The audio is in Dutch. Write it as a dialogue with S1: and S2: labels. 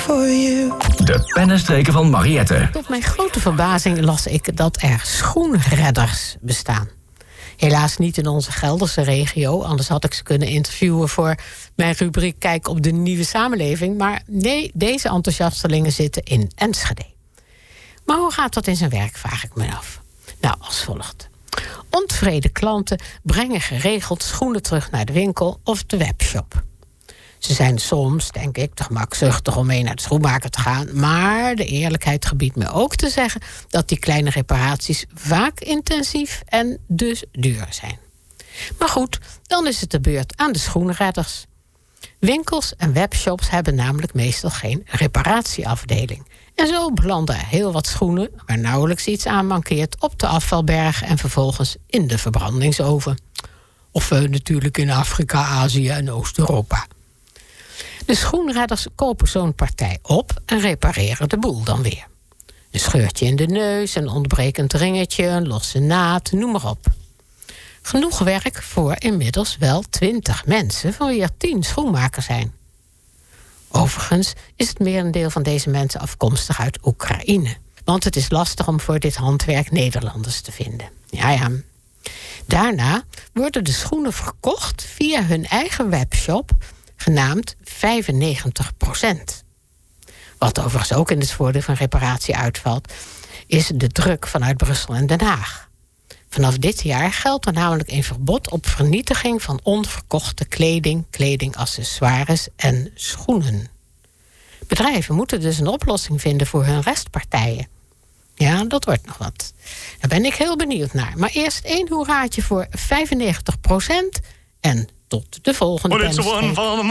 S1: for you.
S2: De pennenstreken van Mariette.
S3: Tot mijn grote verbazing las ik dat er schoenredders bestaan. Helaas niet in onze Gelderse regio, anders had ik ze kunnen interviewen voor mijn rubriek Kijk op de nieuwe samenleving. Maar nee, deze enthousiastelingen zitten in Enschede. Maar hoe gaat dat in zijn werk, vraag ik me af. Nou, als volgt. Ontevreden klanten brengen geregeld schoenen terug naar de winkel of de webshop. Ze zijn soms, denk ik, te gemakzuchtig om mee naar de schoenmaker te gaan. Maar de eerlijkheid gebiedt me ook te zeggen dat die kleine reparaties vaak intensief en dus duur zijn. Maar goed, dan is het de beurt aan de schoenredders. Winkels en webshops hebben namelijk meestal geen reparatieafdeling. En zo belanden er heel wat schoenen, waar nauwelijks iets aan mankeert, op de afvalberg en vervolgens in de verbrandingsoven. Of natuurlijk in Afrika, Azië en Oost-Europa. De schoenredders kopen zo'n partij op en repareren de boel dan weer. Een scheurtje in de neus, een ontbrekend ringetje, een losse naad, noem maar op. Genoeg werk voor inmiddels wel 20 mensen, van wie er 10 schoenmakers zijn. Overigens is het merendeel van deze mensen afkomstig uit Oekraïne. Want het is lastig om voor dit handwerk Nederlanders te vinden. Ja. Daarna worden de schoenen verkocht via hun eigen webshop, genaamd 95%. Wat overigens ook in het voordeel van reparatie uitvalt, is de druk vanuit Brussel en Den Haag. Vanaf dit jaar geldt er namelijk een verbod op vernietiging van onverkochte kleding, kledingaccessoires en schoenen. Bedrijven moeten dus een oplossing vinden voor hun restpartijen. Ja, dat wordt nog wat. Daar ben ik heel benieuwd naar. Maar eerst 1 hoeraatje voor 95% en tot de volgende pennenstreek.